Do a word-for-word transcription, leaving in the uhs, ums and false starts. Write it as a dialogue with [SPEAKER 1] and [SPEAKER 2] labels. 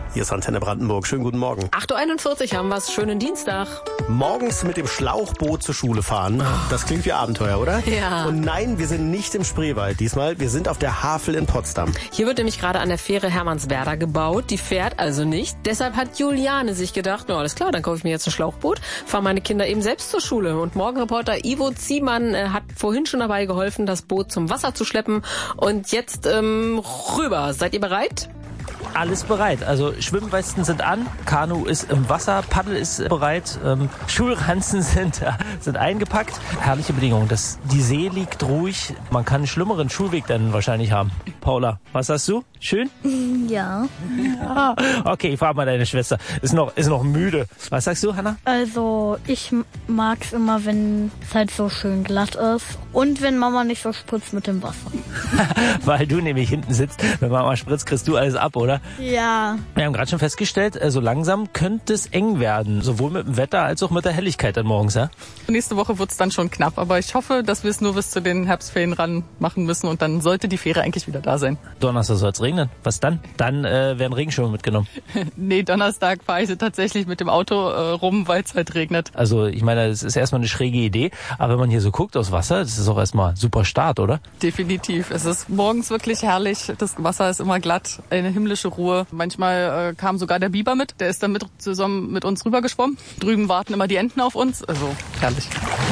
[SPEAKER 1] Hier ist Antenne Brandenburg. Schönen guten Morgen.
[SPEAKER 2] acht Uhr einundvierzig haben wir es. Schönen Dienstag.
[SPEAKER 1] Morgens mit dem Schlauchboot zur Schule fahren. Das klingt wie Abenteuer, oder?
[SPEAKER 2] Ja.
[SPEAKER 1] Und nein, wir sind nicht im Spreewald diesmal. Wir sind auf der Havel in Potsdam.
[SPEAKER 2] Hier wird nämlich gerade an der Fähre Hermannswerder gebaut. Die fährt also nicht. Deshalb hat Juliane sich gedacht, na alles klar, dann kaufe ich mir jetzt ein Schlauchboot, fahre meine Kinder eben selbst zur Schule. Und Morgenreporter Ivo Ziemann äh, hat vorhin schon dabei geholfen, das Boot zum Wasser zu schleppen. Und jetzt ähm, rüber. Seid ihr bereit?
[SPEAKER 3] Alles bereit. Also Schwimmwesten sind an, Kanu ist im Wasser, Paddel ist bereit, ähm, Schulranzen sind, äh, sind eingepackt. Herrliche Bedingungen. Das, die See liegt ruhig. Man kann einen schlimmeren Schulweg dann wahrscheinlich haben. Paula, was sagst du? Schön?
[SPEAKER 4] Ja.
[SPEAKER 3] Ja. Okay, frag mal deine Schwester. Ist noch, ist noch müde. Was sagst du, Hanna?
[SPEAKER 4] Also ich mag's immer, wenn es halt so schön glatt ist und wenn Mama nicht so spritzt mit dem Wasser.
[SPEAKER 3] Weil du nämlich hinten sitzt. Wenn Mama spritzt, kriegst du alles ab, oder?
[SPEAKER 4] Ja.
[SPEAKER 3] Wir haben gerade schon festgestellt, so langsam könnte es eng werden. Sowohl mit dem Wetter als auch mit der Helligkeit dann morgens, ja?
[SPEAKER 5] Nächste Woche wird's dann schon knapp, aber ich hoffe, dass wir es nur bis zu den Herbstferien ran machen müssen und dann sollte die Fähre eigentlich wieder da sein.
[SPEAKER 3] Donnerstag soll es regnen. Was dann? Dann äh, werden Regenschirme mitgenommen.
[SPEAKER 5] Nee, Donnerstag fahre ich tatsächlich mit dem Auto äh, rum, weil es halt regnet.
[SPEAKER 3] Also ich meine, das ist erstmal eine schräge Idee, aber wenn man hier so guckt aus Wasser, das ist auch erstmal super Start, oder?
[SPEAKER 5] Definitiv. Es ist morgens wirklich herrlich. Das Wasser ist immer glatt, eine himmlische Ruhe. Manchmal äh, kam sogar der Biber mit, der ist dann mit zusammen mit uns rübergeschwommen. Drüben warten immer die Enten auf uns, also herrlich.